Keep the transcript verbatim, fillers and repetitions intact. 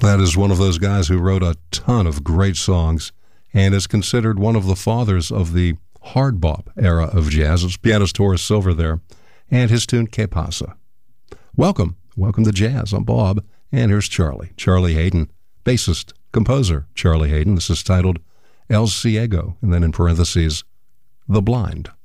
That is one of those guys who wrote a ton of great songs and is considered one of the fathers of the hard bop era of jazz. It's pianist Horace Silver there, and his tune, Que Pasa. Welcome. Welcome to Jazz. I'm Bob, and here's Charlie. Charlie Haden, bassist, composer Charlie Haden. This is titled El Ciego, and then in parentheses, The Blind.